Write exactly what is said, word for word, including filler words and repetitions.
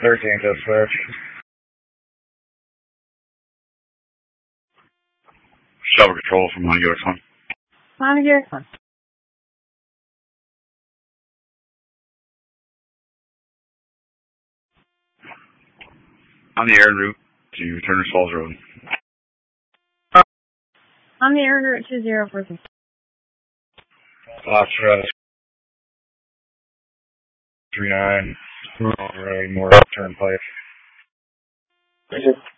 thirteen dispatch. Shuttle control from Montague X one. Montague X one. On the air en route to Turner's Falls Road. On the air en route to zero four six. Foxtrot. three nine. Right, more turnpike.